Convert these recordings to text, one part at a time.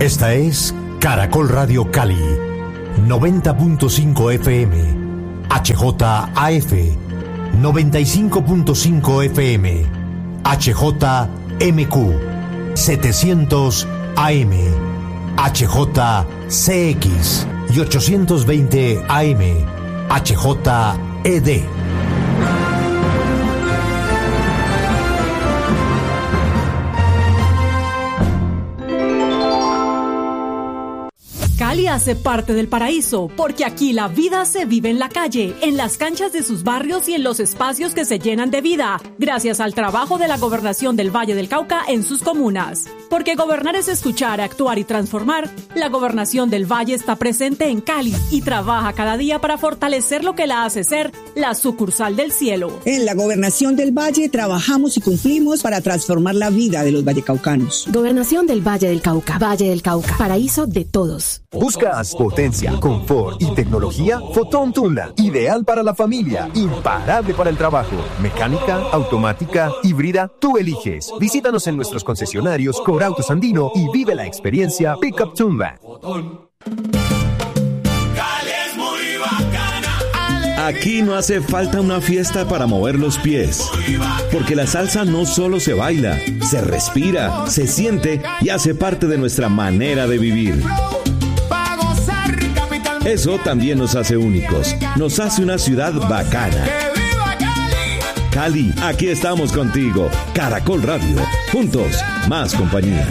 Esta es Caracol Radio Cali, 90.5 FM, HJAF, 95.5 FM, HJMQ, 700 AM, HJCX y 820 AM, HJED. Cali hace parte del paraíso, porque aquí la vida se vive en la calle, en las canchas de sus barrios y en los espacios que se llenan de vida, gracias al trabajo de la Gobernación del Valle del Cauca en sus comunas. Porque gobernar es escuchar, actuar y transformar, la Gobernación del Valle está presente en Cali y trabaja cada día para fortalecer lo que la hace ser la sucursal del cielo. En la Gobernación del Valle trabajamos y cumplimos para transformar la vida de los vallecaucanos. Gobernación del Valle del Cauca, paraíso de todos. ¿Buscas potencia, confort y tecnología? Fotón Tundra, ideal para la familia, imparable para el trabajo. Mecánica, automática, híbrida, tú eliges. Visítanos en nuestros concesionarios Corautos Andino y vive la experiencia Pickup Tundra. Aquí no hace falta una fiesta para mover los pies, porque la salsa no solo se baila, se respira, se siente y hace parte de nuestra manera de vivir. Eso también nos hace únicos, nos hace una ciudad bacana. Cali, aquí estamos contigo. Caracol Radio, juntos, más compañía.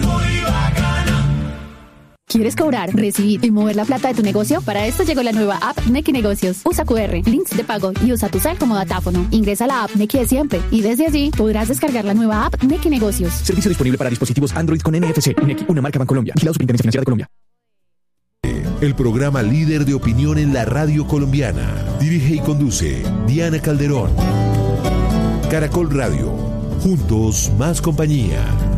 ¿Quieres cobrar, recibir y mover la plata de tu negocio? Para esto llegó la nueva app Nequi Negocios. Usa QR, links de pago y usa tu cel como datáfono. Ingresa a la app Nequi de siempre y desde allí podrás descargar la nueva app Nequi Negocios. Servicio disponible para dispositivos Android con NFC. Nequi, una marca Bancolombia. Vigilado Superintendencia Financiera de Colombia. El programa líder de opinión en la radio colombiana. Dirige y conduce Diana Calderón. Caracol Radio. Juntos, más compañía.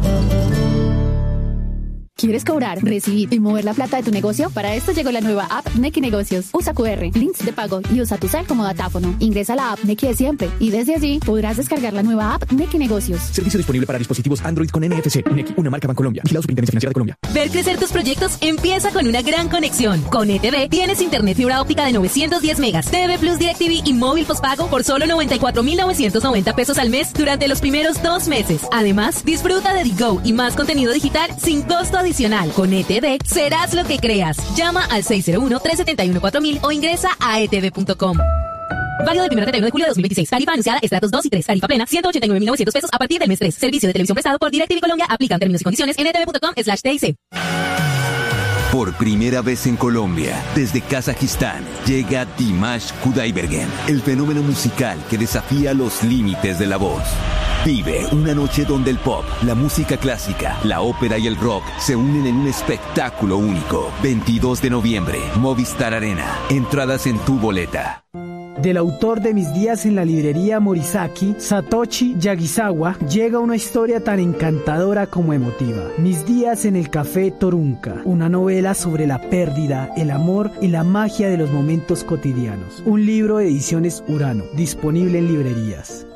¿Quieres cobrar, recibir y mover la plata de tu negocio? Para esto llegó la nueva app Nequi Negocios. Usa QR, links de pago y usa tu cel como datáfono. Ingresa a la app Nequi de siempre y desde allí podrás descargar la nueva app Nequi Negocios. Servicio disponible para dispositivos Android con NFC. Nequi, una marca Bancolombia. Vigilado Superintendencia Financiera de Colombia. Ver crecer tus proyectos empieza con una gran conexión. Con ETV tienes internet fibra óptica de 910 megas, TV Plus DirecTV y móvil postpago por solo 94.990 pesos al mes durante los primeros 2 meses. Además, disfruta de Digo y más contenido digital sin costo adicional. Con ETV serás lo que creas. Llama al 601-371-4000 o ingresa a etv.com. Válido del 1 al 31 de julio de 2026. Tarifa anunciada, estratos 2 y 3. Tarifa plena, 189.900 pesos a partir del mes 3. Servicio de televisión prestado por DirecTV Colombia. Aplican términos y condiciones en etv.com/TIC. Por primera vez en Colombia, desde Kazajistán, llega Dimash Kudaibergen, el fenómeno musical que desafía los límites de la voz. Vive una noche donde el pop, la música clásica, la ópera y el rock se unen en un espectáculo único. 22 de noviembre, Movistar Arena. Entradas en tu boleta. Del autor de Mis días en la librería Morisaki, Satoshi Yagisawa, llega una historia tan encantadora como emotiva. Mis días en el café Torunca, una novela sobre la pérdida, el amor y la magia de los momentos cotidianos. Un libro de Ediciones Urano, disponible en librerías.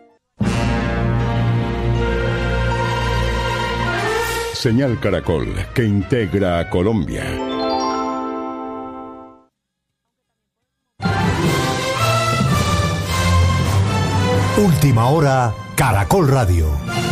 Señal Caracol, que integra a Colombia. Última hora, Caracol Radio.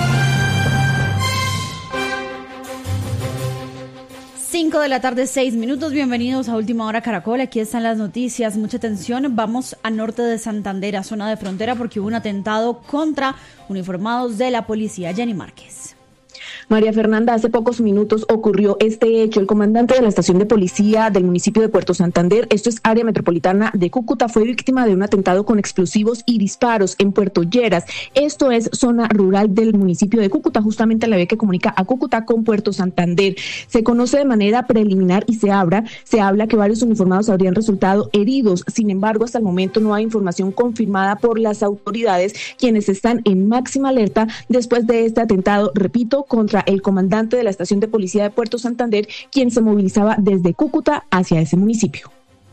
5 de la tarde, 6 minutos. Bienvenidos a Última Hora Caracol. Aquí están las noticias. Mucha atención. Vamos a norte de Santander, a zona de frontera, porque hubo un atentado contra uniformados de la policía. Jenny Márquez. María Fernanda, hace pocos minutos ocurrió este hecho. El comandante de la estación de policía del municipio de Puerto Santander, esto es área metropolitana de Cúcuta, fue víctima de un atentado con explosivos y disparos en Puerto Lleras. Esto es zona rural del municipio de Cúcuta, justamente la vía que comunica a Cúcuta con Puerto Santander. Se conoce de manera preliminar y se habla que varios uniformados habrían resultado heridos. Sin embargo, hasta el momento no hay información confirmada por las autoridades, quienes están en máxima alerta después de este atentado, repito, contra el comandante de la estación de policía de Puerto Santander, quien se movilizaba desde Cúcuta hacia ese municipio.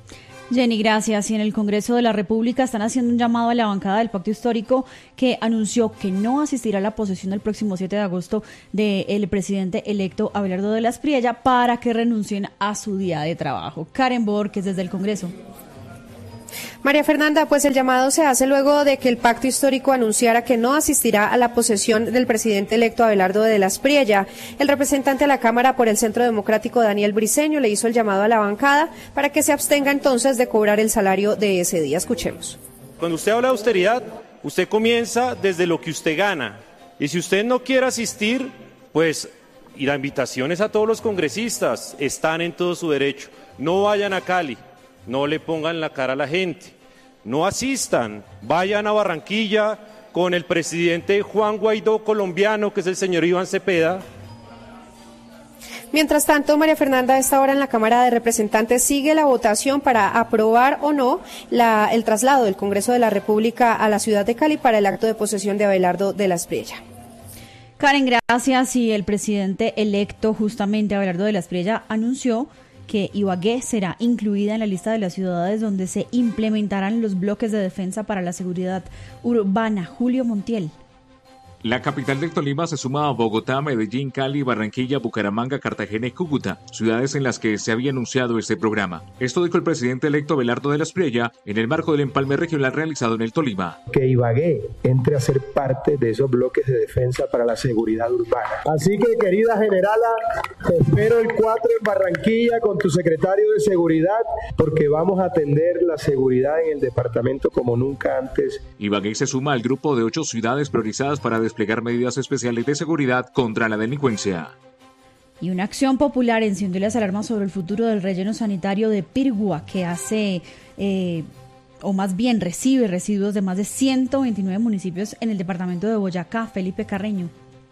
Jenny, gracias. Y en el Congreso de la República están haciendo un llamado a la bancada del Pacto Histórico que anunció que no asistirá a la posesión el próximo 7 de agosto del presidente electo Abelardo de la Espriella para que renuncien a su día de trabajo. Karen Borges desde el Congreso. María Fernanda, pues el llamado se hace luego de que el Pacto Histórico anunciara que no asistirá a la posesión del presidente electo Abelardo de la Espriella. El representante a la Cámara por el Centro Democrático, Daniel Briceño, le hizo el llamado a la bancada para que se abstenga entonces de cobrar el salario de ese día. Escuchemos. Cuando usted habla de austeridad, usted comienza desde lo que usted gana. Y si usted no quiere asistir, pues, y la invitación es a todos los congresistas, están en todo su derecho. No vayan a Cali. No le pongan la cara a la gente, no asistan, vayan a Barranquilla con el presidente Juan Guaidó colombiano, que es el señor Iván Cepeda. Mientras tanto, María Fernanda, a esta hora en la Cámara de Representantes sigue la votación para aprobar o no el traslado del Congreso de la República a la ciudad de Cali para el acto de posesión de Abelardo de la Espriella. Karen, gracias. Y el presidente electo, justamente Abelardo de la Espriella, anunció que Ibagué será incluida en la lista de las ciudades donde se implementarán los bloques de defensa para la seguridad urbana. Julio Montiel. La capital del Tolima se suma a Bogotá, Medellín, Cali, Barranquilla, Bucaramanga, Cartagena y Cúcuta, ciudades en las que se había anunciado este programa. Esto dijo el presidente electo Abelardo de la Espriella en el marco del empalme regional realizado en el Tolima. Que Ibagué entre a ser parte de esos bloques de defensa para la seguridad urbana. Así que, querida generala, te espero el 4 en Barranquilla con tu secretario de seguridad, porque vamos a atender la seguridad en el departamento como nunca antes. Ibagué se suma al grupo de 8 ciudades priorizadas para desplegar medidas especiales de seguridad contra la delincuencia. Y una acción popular encendió las alarmas sobre el futuro del relleno sanitario de Pirgua, que recibe residuos de más de 129 municipios en el departamento de Boyacá. Felipe Carreño.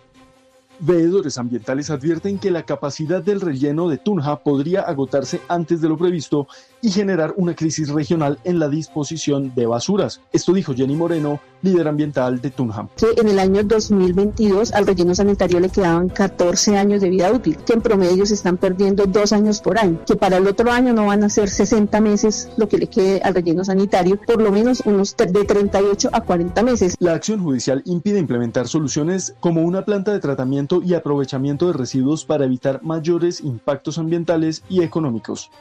Veedores ambientales advierten que la capacidad del relleno de Tunja podría agotarse antes de lo previsto y generar una crisis regional en la disposición de basuras. Esto dijo Jenny Moreno, líder ambiental de Tunja. En el año 2022 al relleno sanitario le quedaban 14 años de vida útil, que en promedio se están perdiendo 2 años por año, que para el otro año no van a ser 60 meses lo que le quede al relleno sanitario, por lo menos unos de 38 a 40 meses. La acción judicial impide implementar soluciones como una planta de tratamiento y aprovechamiento de residuos para evitar mayores impactos ambientales y económicos.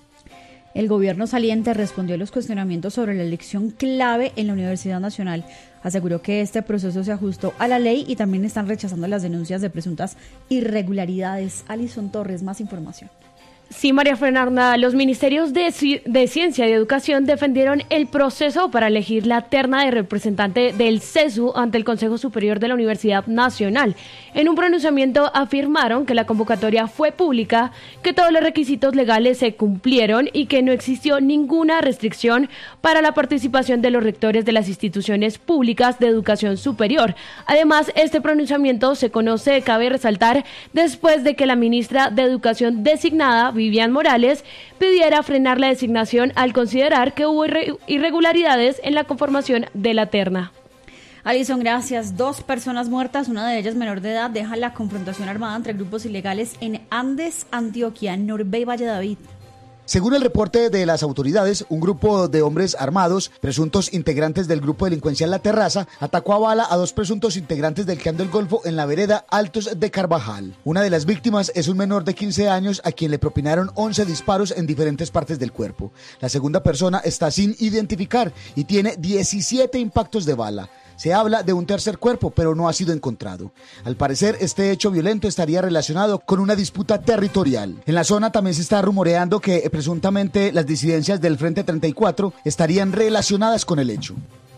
El gobierno saliente respondió a los cuestionamientos sobre la elección clave en la Universidad Nacional. Aseguró que este proceso se ajustó a la ley y también están rechazando las denuncias de presuntas irregularidades. Alison Torres, más información. Sí, María Fernanda, los ministerios de Ciencia y Educación defendieron el proceso para elegir la terna de representante del CESU ante el Consejo Superior de la Universidad Nacional. En un pronunciamiento afirmaron que la convocatoria fue pública, que todos los requisitos legales se cumplieron y que no existió ninguna restricción para la participación de los rectores de las instituciones públicas de educación superior. Además, este pronunciamiento se conoce, cabe resaltar, después de que la ministra de Educación designada, Vivian Morales, pidiera frenar la designación al considerar que hubo irregularidades en la conformación de la terna. Alison, gracias. 2 personas muertas, una de ellas menor de edad, deja la confrontación armada entre grupos ilegales en Andes, Antioquia. Norbey Valledavid. Según el reporte de las autoridades, un grupo de hombres armados, presuntos integrantes del grupo delincuencial La Terraza, atacó a bala a 2 presuntos integrantes del Clan del Golfo en la vereda Altos de Carvajal. Una de las víctimas es un menor de 15 años a quien le propinaron 11 disparos en diferentes partes del cuerpo. La segunda persona está sin identificar y tiene 17 impactos de bala. Se habla de un tercer cuerpo, pero no ha sido encontrado. Al parecer, este hecho violento estaría relacionado con una disputa territorial. En la zona también se está rumoreando que presuntamente las disidencias del Frente 34 estarían relacionadas con el hecho.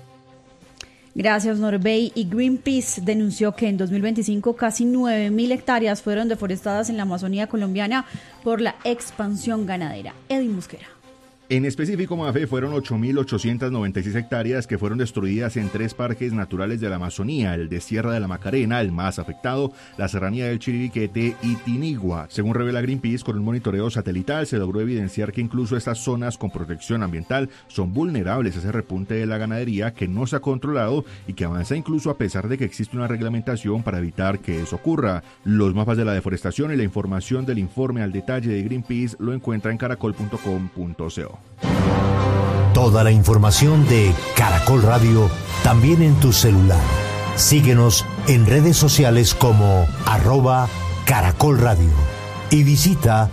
Gracias, Norbey. Y Greenpeace denunció que en 2025 casi 9.000 hectáreas fueron deforestadas en la Amazonía colombiana por la expansión ganadera. Edwin Mosquera. En específico, Mafe, fueron 8.896 hectáreas que fueron destruidas en 3 parques naturales de la Amazonía, el de Sierra de la Macarena, el más afectado, la Serranía del Chiribiquete y Tinigua. Según revela Greenpeace, con un monitoreo satelital se logró evidenciar que incluso estas zonas con protección ambiental son vulnerables a ese repunte de la ganadería que no se ha controlado y que avanza incluso a pesar de que existe una reglamentación para evitar que eso ocurra. Los mapas de la deforestación y la información del informe al detalle de Greenpeace lo encuentra en caracol.com.co. Toda la información de Caracol Radio también en tu celular. Síguenos en redes sociales como @Caracol Radio y visita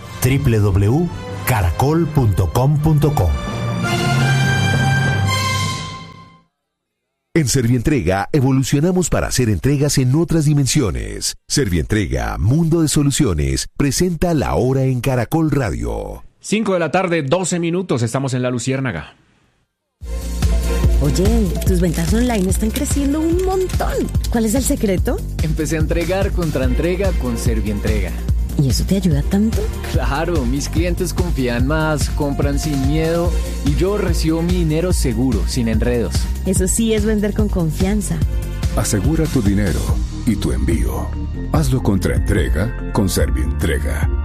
www.caracol.com.co. En Servientrega evolucionamos para hacer entregas en otras dimensiones. Servientrega, Mundo de Soluciones, presenta La Hora en Caracol Radio. 5 de la tarde, 12 minutos, estamos en La Luciérnaga. Oye, tus ventas online están creciendo un montón. ¿Cuál es el secreto? Empecé a entregar contra entrega con Servientrega. ¿Y eso te ayuda tanto? Claro, mis clientes confían más, compran sin miedo y yo recibo mi dinero seguro, sin enredos. Eso sí es vender con confianza. Asegura tu dinero y tu envío. Hazlo contra entrega con Servientrega.